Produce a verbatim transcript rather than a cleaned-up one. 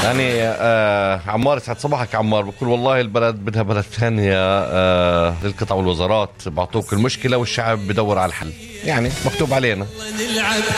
يعني آه عمار يسعد صباحك. عمار بقول والله البلد بدها بلد ثانية. آه للقطاع والوزارات بعطوك المشكلة والشعب بدور على الحل، يعني مكتوب علينا.